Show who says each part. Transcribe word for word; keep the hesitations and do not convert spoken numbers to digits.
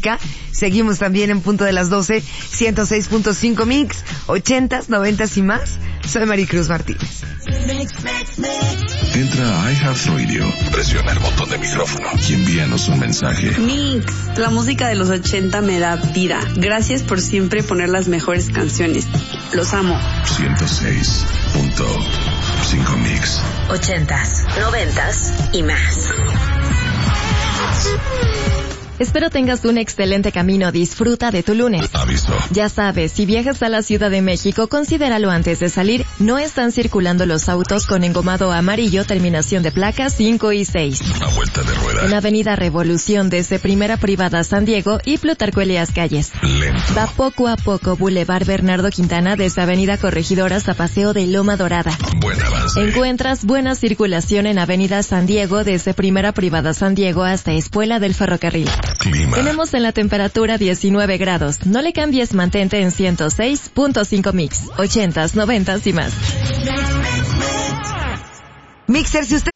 Speaker 1: música. Seguimos también en punto de las doce, ciento seis punto cinco Mix, ochentas, noventas y más. Soy Maricruz Martínez.
Speaker 2: Entra a iHeartRadio, presiona el botón de micrófono y envíanos un mensaje.
Speaker 3: Mix, la música de los ochenta me da vida. Gracias por siempre poner las mejores canciones. Los amo.
Speaker 2: ciento seis punto cinco Mix.
Speaker 4: Ochentas, noventas y más.
Speaker 5: Espero tengas un excelente camino. Disfruta de tu lunes.
Speaker 2: Aviso.
Speaker 5: Ya sabes, si viajas a la Ciudad de México, considéralo antes de salir. No están circulando los autos con engomado amarillo, terminación de placas cinco y seis.
Speaker 2: Una vuelta de rueda.
Speaker 5: En Avenida Revolución, desde Primera Privada San Diego y Plutarco Elías Calles.
Speaker 2: Lento.
Speaker 5: Va poco a poco Boulevard Bernardo Quintana, desde Avenida Corregidora hasta Paseo de Loma Dorada.
Speaker 2: Buen avance.
Speaker 5: Encuentras buena circulación en Avenida San Diego, desde Primera Privada San Diego hasta Espuela del Ferrocarril.
Speaker 2: Clima.
Speaker 5: Tenemos en la temperatura diecinueve grados. No le cambies, mantente en ciento seis punto cinco Mix. Ochentas, noventas y más.
Speaker 1: Mixer, si usted